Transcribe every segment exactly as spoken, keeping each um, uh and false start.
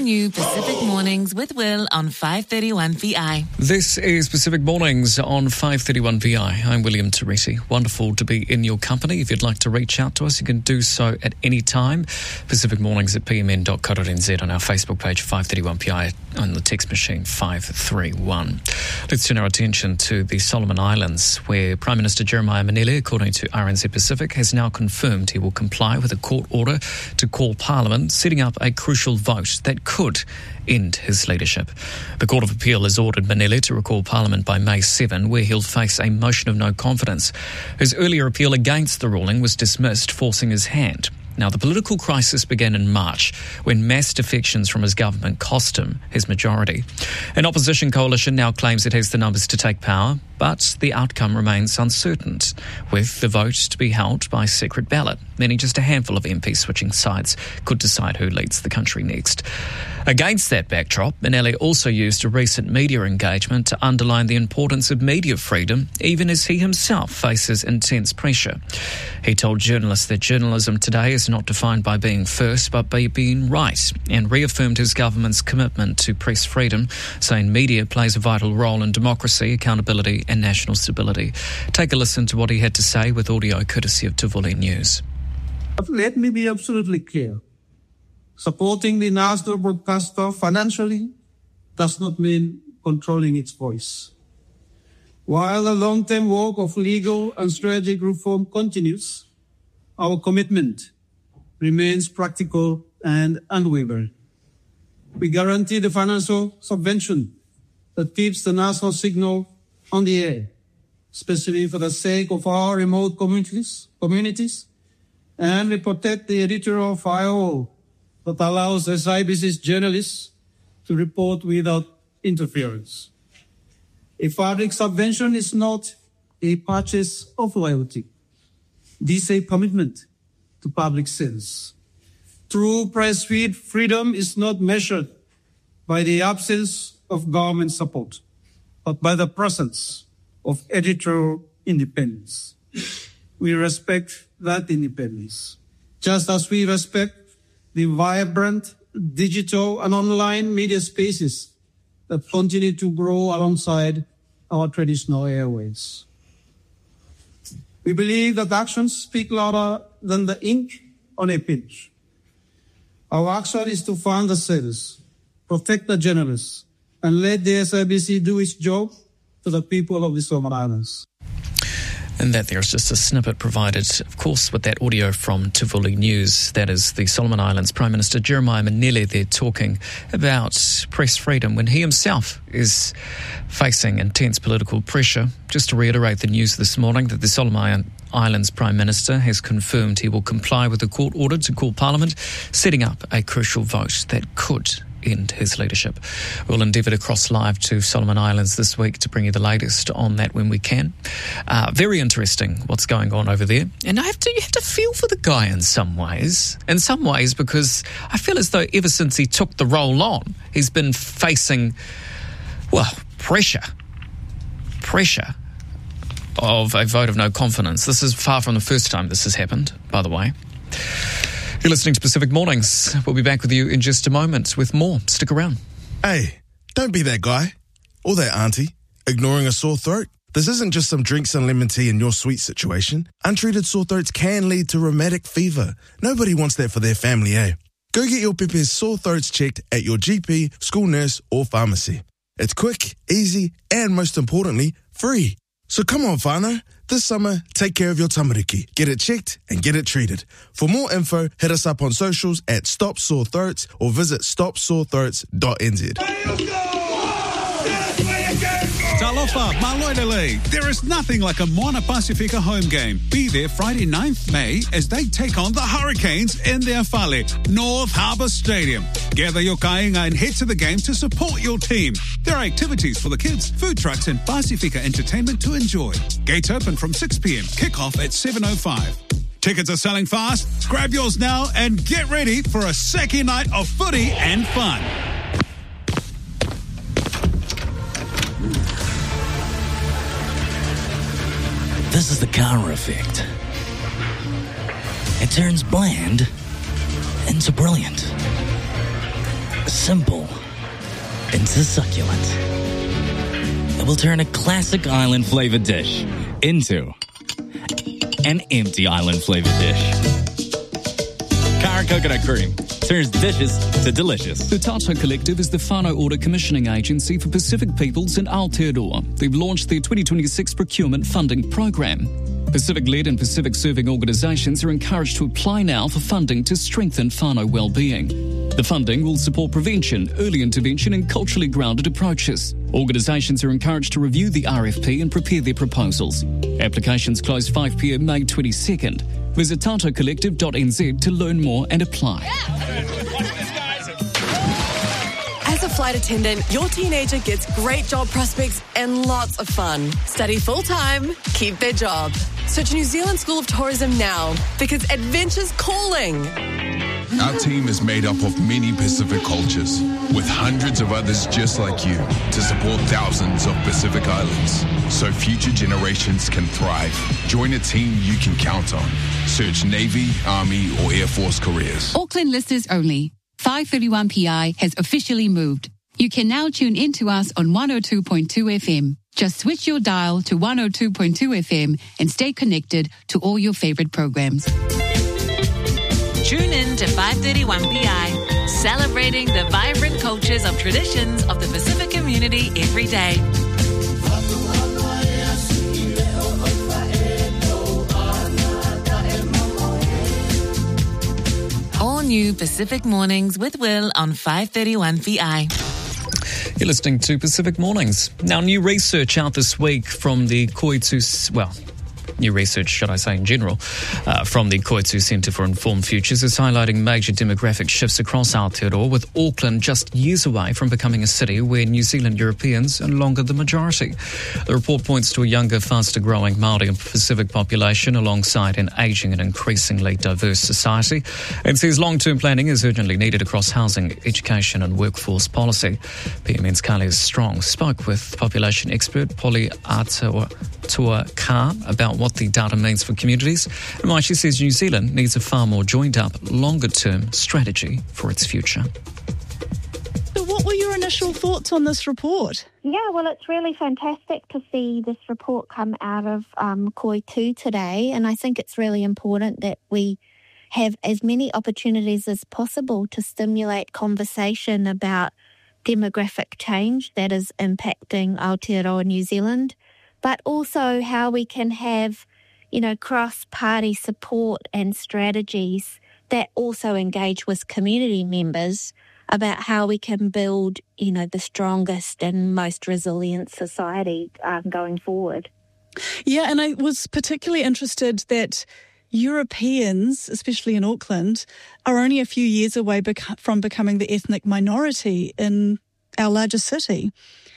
new Pacific Mornings with Will on five thirty-one V I. This is Pacific Mornings on five thirty-one V I. I'm William Teresi. Wonderful to be in your company. If you'd like to reach out to us, you can do so at any time. Pacific Mornings at p m n dot co dot n z, on our Facebook page five thirty-one P I, on the text machine five three one. Let's turn our attention to the Solomon Islands, where Prime Minister Jeremiah Manele, according to R N Z Pacific, has now confirmed he will comply with a court order to call Parliament, setting up a crucial vote that could end his leadership. The Court of Appeal has ordered Manele to recall Parliament by May seventh, where he'll face a motion of no confidence. His earlier appeal against the ruling was dismissed, forcing his hand. Now, the political crisis began in March when mass defections from his government cost him his majority. An opposition coalition now claims it has the numbers to take power, but the outcome remains uncertain, with the vote to be held by secret ballot, meaning just a handful of M Ps switching sides could decide who leads the country next. Against that backdrop, Manele also used a recent media engagement to underline the importance of media freedom, even as he himself faces intense pressure. He told journalists that journalism today is not defined by being first, but by being right, and reaffirmed his government's commitment to press freedom, saying media plays a vital role in democracy, accountability and national stability. Take a listen to what he had to say with audio courtesy of Tuvuli News. Let me be absolutely clear. Supporting the national broadcaster financially does not mean controlling its voice. While the long-term work of legal and strategic reform continues, our commitment remains practical and unwavering. We guarantee the financial subvention that keeps the national signal on the air, especially for the sake of our remote communities, communities, and we protect the editorial firewall that allows S I B C's journalists to report without interference. A public subvention is not a purchase of loyalty. This is a commitment to public service. True press freedom is not measured by the absence of government support, but by the presence of editorial independence. We respect that independence, just as we respect the vibrant digital and online media spaces that continue to grow alongside our traditional airways. We believe that actions speak louder than the ink on a page. Our action is to fund the service, protect the journalists, and let the S I B C do its job to the people of the Solomon Islands. And that there is just a snippet provided, of course, with that audio from Tuvuli News. That is the Solomon Islands Prime Minister Jeremiah Manele there talking about press freedom when he himself is facing intense political pressure. Just to reiterate the news this morning that the Solomon Islands Prime Minister has confirmed he will comply with the court order to call Parliament, setting up a crucial vote that could end his leadership. We'll endeavour to cross live to Solomon Islands this week to bring you the latest on that when we can. Uh, very interesting what's going on over there. And I have to, you have to feel for the guy in some ways. In some ways, because I feel as though ever since he took the role on, he's been facing, well, pressure. Pressure of a vote of no confidence. This is far from the first time this has happened, by the way. You're listening to Pacific Mornings. We'll be back with you in just a moment with more. Stick around. Hey, don't be that guy or that auntie ignoring a sore throat. This isn't just some drinks and lemon tea in your sweet situation. Untreated sore throats can lead to rheumatic fever. Nobody wants that for their family, eh? Go get your Pepe's sore throats checked at your G P, school nurse or pharmacy. It's quick, easy and most importantly, free. So come on, whānau. This summer, take care of your tamariki. Get it checked and get it treated. For more info, hit us up on socials at Stop Sore Throats or visit stop sore throats dot n z. Talofa, Maloidale. There is nothing like a Moana Pacifica home game. Be there Friday ninth May as they take on the Hurricanes in their whale, North Harbour Stadium. Gather your kāinga and head to the game to support your team. There are activities for the kids, food trucks and Pacifica entertainment to enjoy. Gates open from six p.m. Kick-off at seven oh five. Tickets are selling fast. Grab yours now and get ready for a second night of footy and fun. This is the Kara effect. It turns bland into brilliant. Simple into succulent. It will turn a classic island-flavored dish into an empty island-flavored dish. Cara Coconut Cream turns dishes to delicious. The Tato Collective is the whānau order commissioning agency for Pacific peoples in Aotearoa. They've launched their twenty twenty-six procurement funding program. Pacific-led and Pacific-serving organisations are encouraged to apply now for funding to strengthen whānau well-being. The funding will support prevention, early intervention and culturally grounded approaches. Organisations are encouraged to review the R F P and prepare their proposals. Applications close five p.m. May twenty-second. Visit tato collective dot n z to learn more and apply. As a flight attendant, your teenager gets great job prospects and lots of fun. Study full-time, keep their job. Search New Zealand School of Tourism now, because adventure's calling. Our team is made up of many Pacific cultures, with hundreds of others just like you, to support thousands of Pacific islands, so future generations can thrive. Join a team you can count on. Search Navy, Army or Air Force careers. Auckland listeners only. five thirty-one P I has officially moved. You can now tune in to us on one oh two point two F M. Just switch your dial to one oh two point two F M and stay connected to all your favourite programs. Tune in to five thirty-one P I, celebrating the vibrant cultures of traditions of the Pacific community every day. All new Pacific Mornings with Will on five thirty-one P I. You're listening to Pacific Mornings. Now, new research out this week from the Koitu, well, new research, should I say, in general, uh, from the Koitu Centre for Informed Futures is highlighting major demographic shifts across Aotearoa, with Auckland just years away from becoming a city where New Zealand Europeans are no longer the majority. The report points to a younger, faster-growing Māori and Pacific population alongside an ageing and increasingly diverse society, and says long-term planning is urgently needed across housing, education and workforce policy. P M N's Kalia Strong spoke with population expert Polly Atua-Kaa about what the data means for communities and why she says New Zealand needs a far more joined-up, longer-term strategy for its future. So what were your initial thoughts on this report? Yeah, well, it's really fantastic to see this report come out of um, Koitu today, and I think it's really important that we have as many opportunities as possible to stimulate conversation about demographic change that is impacting Aotearoa New Zealand, but also how we can have, you know, cross-party support and strategies that also engage with community members about how we can build, you know, the strongest and most resilient society um, going forward. Yeah, and I was particularly interested that Europeans, especially in Auckland, are only a few years away bec- from becoming the ethnic minority in our largest city.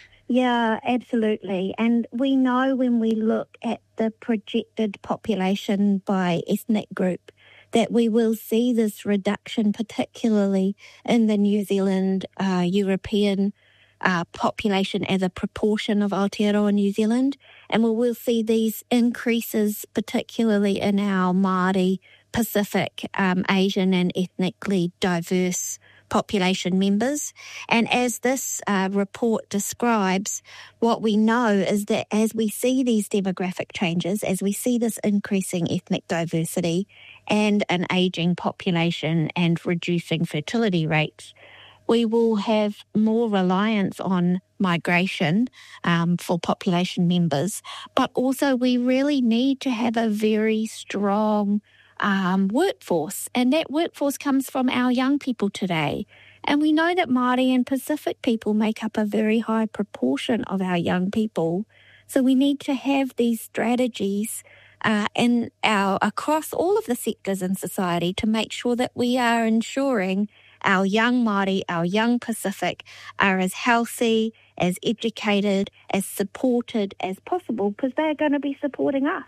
Yeah, absolutely. And we know when we look at the projected population by ethnic group that we will see this reduction, particularly in the New Zealand uh, European uh, population as a proportion of Aotearoa New Zealand. And we will see these increases, particularly in our Māori, Pacific, um, Asian and ethnically diverse population members. And as this uh, report describes, what we know is that as we see these demographic changes, as we see this increasing ethnic diversity and an ageing population and reducing fertility rates, we will have more reliance on migration um, for population members, but also we really need to have a very strong Um, workforce, and that workforce comes from our young people today. And we know that Māori and Pacific people make up a very high proportion of our young people. So we need to have these strategies uh, in our across all of the sectors in society to make sure that we are ensuring our young Māori, our young Pacific are as healthy, as educated, as supported as possible, because they're going to be supporting us.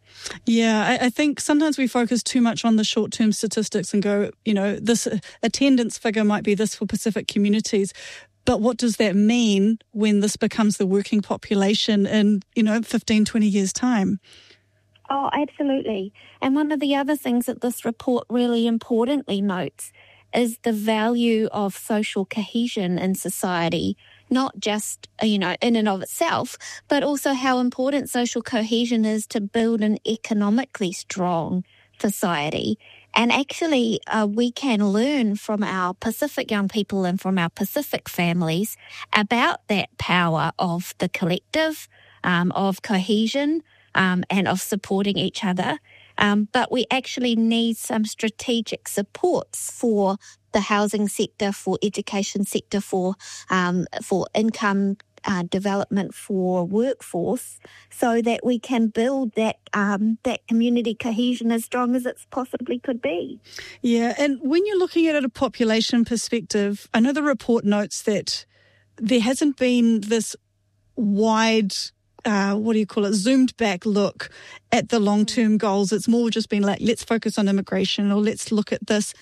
Yeah, I, I think sometimes we focus too much on the short-term statistics and go, you know, this attendance figure might be this for Pacific communities, but what does that mean when this becomes the working population in, you know, fifteen, twenty years' time? Oh, absolutely. And one of the other things that this report really importantly notes is the value of social cohesion in society, not just, you know, in and of itself, but also how important social cohesion is to build an economically strong society. And actually, uh, we can learn from our Pacific young people and from our Pacific families about that power of the collective, um, of cohesion, um, and of supporting each other. Um, but we actually need some strategic supports for the housing sector, for education sector, for um, for income uh, development, for workforce, so that we can build that um, that community cohesion as strong as it possibly could be. Yeah, and when you're looking at it at a population perspective, I know the report notes that there hasn't been this wide, uh, what do you call it, zoomed back look at the long-term goals. It's more just been like, let's focus on immigration, or let's look at this.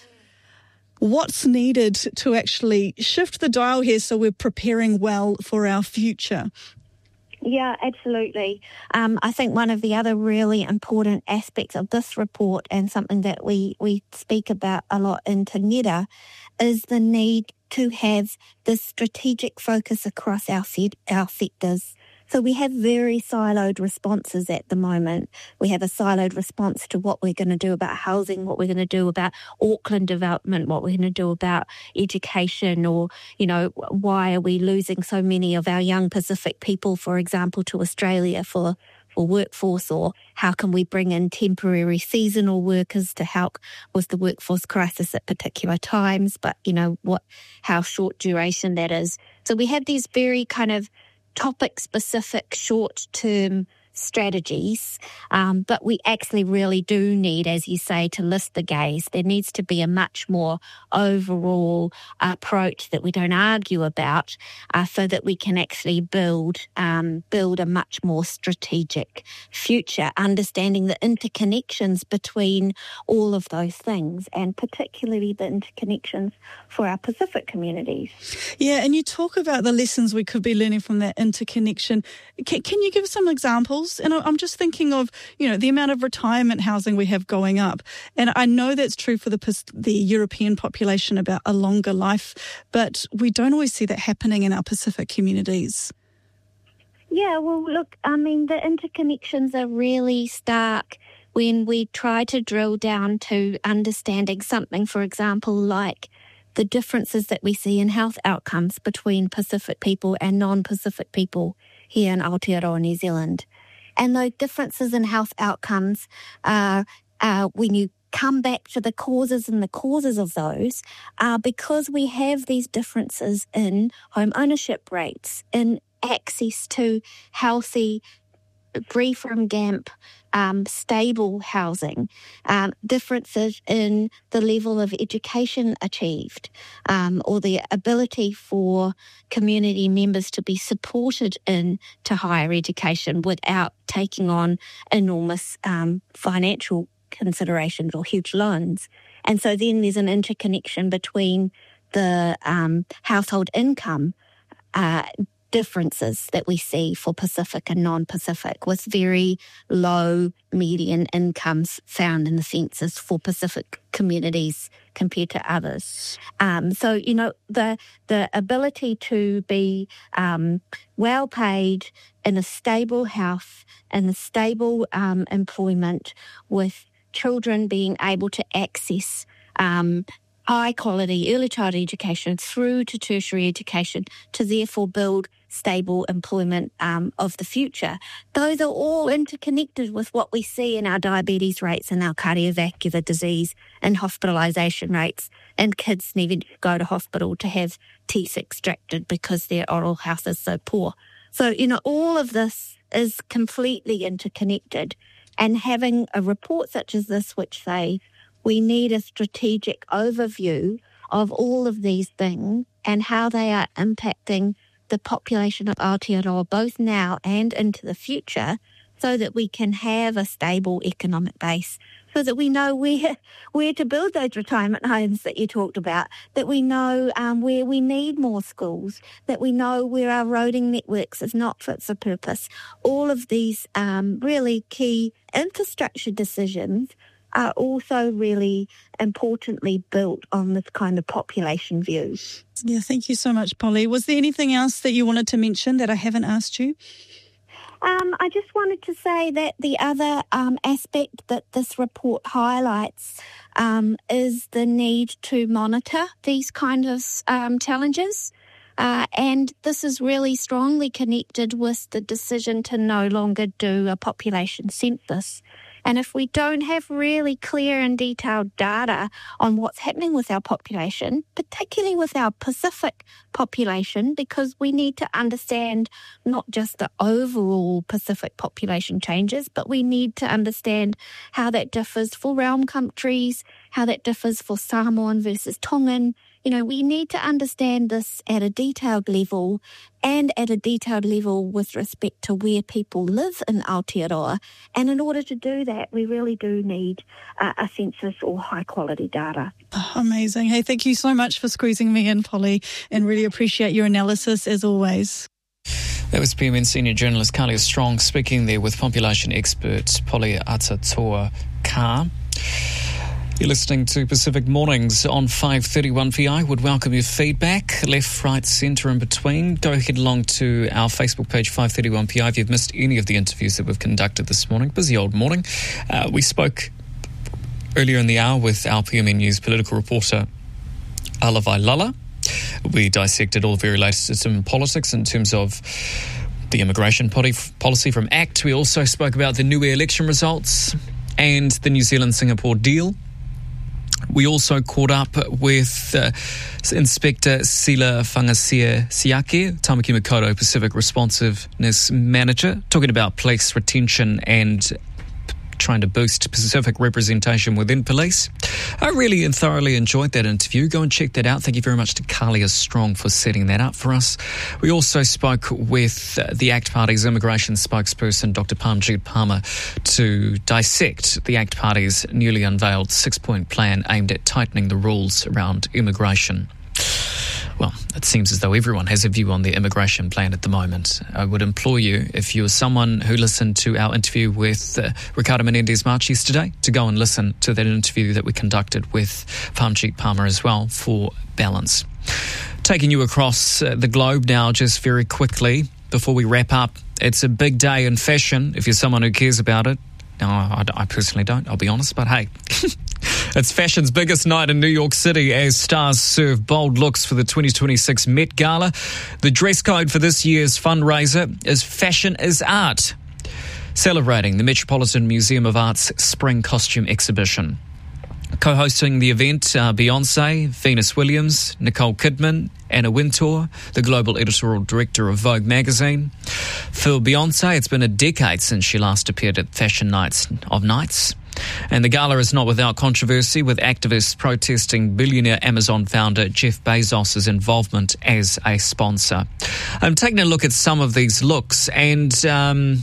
What's needed to actually shift the dial here so we're preparing well for our future? Yeah, absolutely. Um, I think one of the other really important aspects of this report, and something that we, we speak about a lot in Te Ngera, is the need to have this strategic focus across our, se- our sectors. So we have very siloed responses at the moment. We have a siloed response to what we're going to do about housing, what we're going to do about Auckland development, what we're going to do about education, or, you know, why are we losing so many of our young Pacific people, for example, to Australia for, for workforce, or how can we bring in temporary seasonal workers to help with the workforce crisis at particular times, but, you know, what, how short duration that is. So we have these very kind of topic-specific short-term strategies, um, but we actually really do need, as you say, to lift the gaze. There needs to be a much more overall approach that we don't argue about, uh, so that we can actually build um, build a much more strategic future, understanding the interconnections between all of those things, and particularly the interconnections for our Pacific communities. Yeah, and you talk about the lessons we could be learning from that interconnection. Can, can you give us some examples? And I'm just thinking of, you know, the amount of retirement housing we have going up. And I know that's true for the the European population about a longer life, but we don't always see that happening in our Pacific communities. Yeah, well, look, I mean, the interconnections are really stark when we try to drill down to understanding something, for example, like the differences that we see in health outcomes between Pacific people and non-Pacific people here in Aotearoa, New Zealand. And those differences in health outcomes are, uh, when you come back to the causes and the causes of those, are because we have these differences in home ownership rates, in access to healthy, free from GAMP, um, stable housing, um, differences in the level of education achieved, um, or the ability for community members to be supported into higher education without taking on enormous um, financial considerations or huge loans. And so then there's an interconnection between the um, household income uh, differences that we see for Pacific and non-Pacific, with very low median incomes found in the census for Pacific communities compared to others. Um, so, you know, the the ability to be um, well paid, in a stable health, in a stable um, employment, with children being able to access um, high-quality early childhood education through to tertiary education, to therefore build stable employment um, of the future. Those are all interconnected with what we see in our diabetes rates and our cardiovascular disease and hospitalisation rates, and kids needing to go to hospital to have teeth extracted because their oral health is so poor. So, you know, all of this is completely interconnected, and having a report such as this, which say we need a strategic overview of all of these things and how they are impacting the population of Aotearoa both now and into the future, so that we can have a stable economic base, so that we know where where to build those retirement homes that you talked about, that we know um, where we need more schools, that we know where our roading networks is not fit for purpose. All of these um, really key infrastructure decisions are also really importantly built on this kind of population view. Yeah, thank you so much, Polly. Was there anything else that you wanted to mention that I haven't asked you? Um, I just wanted to say that the other um, aspect that this report highlights um, is the need to monitor these kind of um, challenges. Uh, and this is really strongly connected with the decision to no longer do a population census. And if we don't have really clear and detailed data on what's happening with our population, particularly with our Pacific population, because we need to understand not just the overall Pacific population changes, but we need to understand how that differs for realm countries, how that differs for Samoan versus Tongan. You know, we need to understand this at a detailed level and at a detailed level with respect to where people live in Aotearoa. And in order to do that, we really do need uh, a census or high-quality data. Oh, amazing. Hey, thank you so much for squeezing me in, Polly, and really appreciate your analysis as always. That was P M N senior journalist Kalia Strong speaking there with population expert Polly Atatoa-Ka. You're listening to Pacific Mornings on five thirty-one V I. Would welcome your feedback, left, right, centre and between. Go ahead along to our Facebook page, five thirty-one P I, if you've missed any of the interviews that we've conducted this morning. Busy old morning. Uh, we spoke earlier in the hour with our P M N News political reporter, Alavai Lala. We dissected all the very latest in politics in terms of the immigration policy from ACT. We also spoke about the Niue election results and the New Zealand-Singapore deal. We also caught up with uh, Inspector Sila Fangasia Siake, Tamaki Makaurau Pacific Responsiveness Manager, talking about police retention and trying to boost Pacific representation within police. I really and thoroughly enjoyed that interview. Go and check that out. Thank you very much to Kalia Strong for setting that up for us. We also spoke with uh, the ACT Party's immigration spokesperson, Doctor Parmjit Parmar, to dissect the ACT Party's newly unveiled six-point plan aimed at tightening the rules around immigration. Well, it seems as though everyone has a view on the immigration plan at the moment. I would implore you, if you're someone who listened to our interview with uh, Ricardo Menendez-March yesterday, to go and listen to that interview that we conducted with Parmjit Parmar as well for balance. Taking you across uh, the globe now just very quickly before we wrap up. It's a big day in fashion if you're someone who cares about it. Now, I, I personally don't, I'll be honest, but hey... It's fashion's biggest night in New York City as stars serve bold looks for the twenty twenty-six Met Gala. The dress code for this year's fundraiser is Fashion is Art, celebrating the Metropolitan Museum of Art's spring costume exhibition. Co-hosting the event are Beyonce, Venus Williams, Nicole Kidman, Anna Wintour, the global editorial director of Vogue magazine. For Beyonce, it's been a decade since she last appeared at Fashion Nights of Nights. And the gala is not without controversy, with activists protesting billionaire Amazon founder Jeff Bezos' involvement as a sponsor. I'm taking a look at some of these looks, and, um,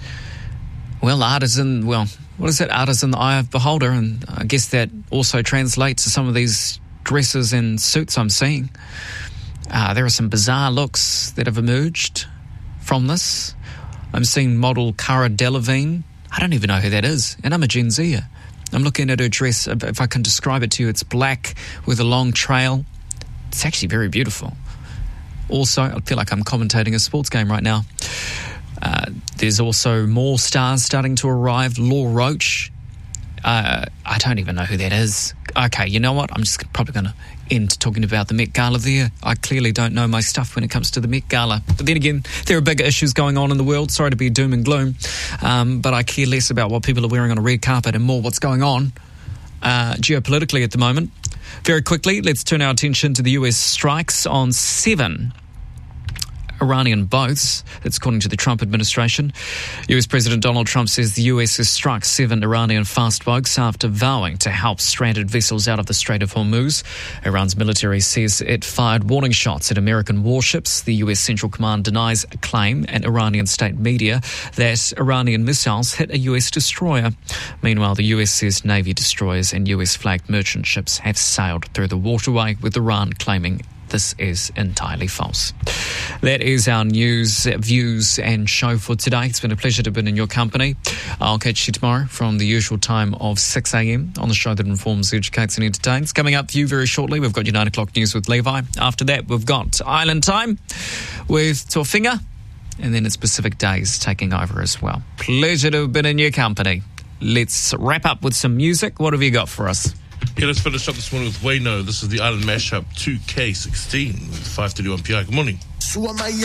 well, art is in, well, what is it? Art is in the eye of the beholder, and I guess that also translates to some of these dresses and suits I'm seeing. Uh, there are some bizarre looks that have emerged from this. I'm seeing model Cara Delevingne. I don't even know who that is, and I'm a Gen Zer. I'm looking at her dress. If I can describe it to you, it's black with a long trail. It's actually very beautiful. Also, I feel like I'm commentating a sports game right now. Uh, there's also more stars starting to arrive. Law Roach. Uh, I don't even know who that is. Okay, you know what? I'm just probably going to end talking about the Met Gala there. I clearly don't know my stuff when it comes to the Met Gala. But then again, there are bigger issues going on in the world. Sorry to be doom and gloom. Um, but I care less about what people are wearing on a red carpet and more what's going on uh, geopolitically at the moment. Very quickly, let's turn our attention to the U S strikes on seven Iranian boats. That's according to the Trump administration. U S President Donald Trump says the U S has struck seven Iranian fast boats after vowing to help stranded vessels out of the Strait of Hormuz. Iran's military says it fired warning shots at American warships. The U S Central Command denies a claim, and Iranian state media, that Iranian missiles hit a U S destroyer. Meanwhile, the U S says Navy destroyers and U S-flagged merchant ships have sailed through the waterway, with Iran claiming this is entirely false. That is our news, views and show for today. It's been a pleasure to have been in your company. I'll catch you tomorrow from the usual time of six a.m. on the show that informs, educates and entertains. Coming up for you very shortly, we've got your nine o'clock news with Levi. After that, we've got Island Time with Tofinga, and then it's Pacific Days taking over as well. Pleasure to have been in your company. Let's wrap up with some music. What have you got for us? Yeah, let's finish up this morning with Wayno. This is the Island Mashup two K sixteen with five thirty-one P I. Good morning.